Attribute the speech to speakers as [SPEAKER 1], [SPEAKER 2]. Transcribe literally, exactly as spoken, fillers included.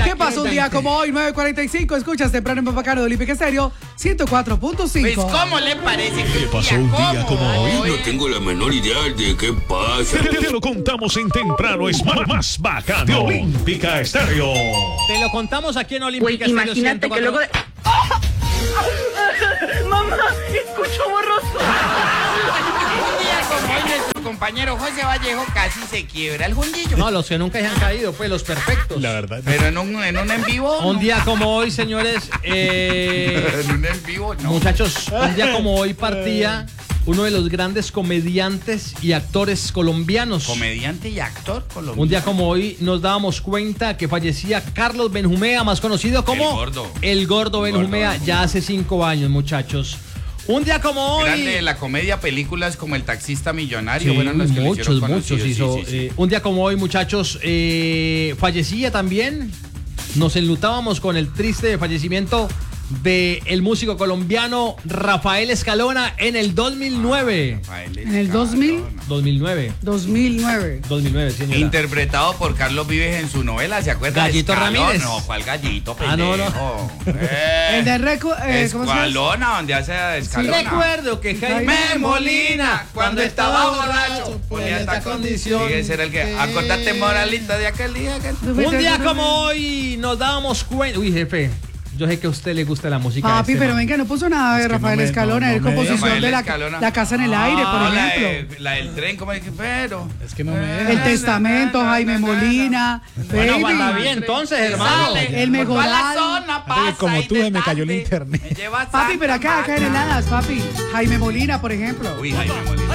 [SPEAKER 1] ¿Qué pasó un día como hoy, nueve cuarenta y cinco? Escuchas temprano en Papacano de Olímpica Estéreo, ciento cuatro punto cinco.
[SPEAKER 2] Pues, ¿cómo le parece que
[SPEAKER 3] ¿Qué pasó un día como hoy?
[SPEAKER 4] No tengo la menor idea de qué pasa.
[SPEAKER 3] Te, te lo contamos en temprano, es más, más bacano de Olímpica Estéreo.
[SPEAKER 5] Te lo contamos aquí en
[SPEAKER 6] Güey,
[SPEAKER 5] Olímpica Estéreo.
[SPEAKER 6] imagínate que luego de... ¡Mamá! ¡Escucho borroso!
[SPEAKER 2] Un día como hoy nuestro compañero José Vallejo casi se quiebra el jundillo.
[SPEAKER 5] No, los que nunca se han caído, pues los perfectos.
[SPEAKER 3] La verdad.
[SPEAKER 2] Pero en un en, un en vivo.
[SPEAKER 5] Un
[SPEAKER 2] no.
[SPEAKER 5] día como hoy, señores, eh,
[SPEAKER 2] En un en vivo, no.
[SPEAKER 5] muchachos, un día como hoy partía uno de los grandes comediantes y actores colombianos.
[SPEAKER 2] Comediante y actor colombiano.
[SPEAKER 5] Un día como hoy nos dábamos cuenta que fallecía Carlos Benjumea, más conocido como
[SPEAKER 2] El Gordo.
[SPEAKER 5] El Gordo Benjumea,
[SPEAKER 2] Gordo.
[SPEAKER 5] ya hace cinco años, muchachos. Un día como hoy.
[SPEAKER 2] Grande de la comedia, películas como El Taxista Millonario.
[SPEAKER 5] Sí,
[SPEAKER 2] fueron las que lo
[SPEAKER 5] muchos,
[SPEAKER 2] hicieron
[SPEAKER 5] muchos
[SPEAKER 2] conocido.
[SPEAKER 5] hizo.
[SPEAKER 2] Sí, sí, sí.
[SPEAKER 5] Eh, un día como hoy, muchachos, eh, fallecía también. Nos enlutábamos con el triste fallecimiento de el músico colombiano Rafael Escalona en el dos mil nueve.
[SPEAKER 2] Rafael
[SPEAKER 1] ¿En el dos mil?
[SPEAKER 2] Escalona.
[SPEAKER 5] dos mil nueve.
[SPEAKER 1] dos mil nueve.
[SPEAKER 5] dos mil nueve, señora.
[SPEAKER 2] Interpretado por Carlos Vives en su novela, ¿se acuerda?
[SPEAKER 5] Gallito
[SPEAKER 2] Escalón?
[SPEAKER 5] Ramírez.
[SPEAKER 2] No, ¿cuál Gallito,
[SPEAKER 5] Ah, no, no.
[SPEAKER 2] pendejo? Eh,
[SPEAKER 1] El de Recu... Eh, ¿Cómo se llama?
[SPEAKER 2] Escalona, donde hace a Escalona.
[SPEAKER 5] Recuerdo que Jaime
[SPEAKER 2] Me Molina, cuando estaba borracho, ponía esta condición. Sí, ese era el que. Acordate, moralita, de aquel día que.
[SPEAKER 5] Un día como hoy nos dábamos cuenta. Uy, jefe, yo sé que a usted le gusta la música.
[SPEAKER 1] Papi,
[SPEAKER 5] de este
[SPEAKER 1] pero
[SPEAKER 5] man.
[SPEAKER 1] venga, no puso nada de
[SPEAKER 3] Es que no
[SPEAKER 1] Rafael
[SPEAKER 3] me-
[SPEAKER 1] Escalona,
[SPEAKER 3] no,
[SPEAKER 1] es
[SPEAKER 3] no me-
[SPEAKER 1] composición
[SPEAKER 2] Rafael
[SPEAKER 1] de la,
[SPEAKER 2] Escalona.
[SPEAKER 1] la Casa en el Aire, por
[SPEAKER 2] Ah, la,
[SPEAKER 1] ejemplo.
[SPEAKER 2] de- la del tren, ¿cómo es que? Pero.
[SPEAKER 3] Es que no me
[SPEAKER 2] Eh,
[SPEAKER 3] deja.
[SPEAKER 1] El Testamento, Jaime Molina,
[SPEAKER 5] Bueno,
[SPEAKER 1] baby.
[SPEAKER 5] aguanta bien, entonces, hermano.
[SPEAKER 2] Sale,
[SPEAKER 1] El
[SPEAKER 2] por toda la
[SPEAKER 1] Mejoral.
[SPEAKER 2] zona
[SPEAKER 3] Fíjate que
[SPEAKER 2] pasa
[SPEAKER 3] como
[SPEAKER 2] y
[SPEAKER 3] tú
[SPEAKER 2] de
[SPEAKER 3] se me cayó el
[SPEAKER 2] tarde
[SPEAKER 3] internet.
[SPEAKER 2] me lleva
[SPEAKER 1] Papi, pero
[SPEAKER 2] Santa
[SPEAKER 1] acá, acá en
[SPEAKER 2] Marta.
[SPEAKER 1] heladas, papi. Jaime Molina, por ejemplo.
[SPEAKER 2] Uy, Jaime Molina.